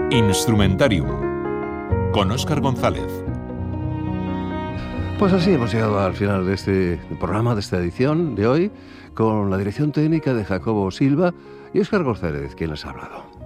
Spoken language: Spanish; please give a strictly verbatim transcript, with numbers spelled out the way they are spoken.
Instrumentarium con Óscar González. Pues así hemos llegado al final de este programa, de esta edición de hoy, con la dirección técnica de Jacobo Silva y Óscar González, quien les ha hablado.